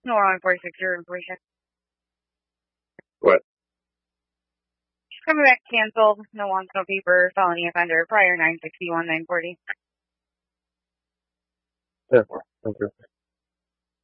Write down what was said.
No, on 46, your information. What? Coming back canceled. No wants, no paper, felony offender, prior 961, 940. Yeah, thank you.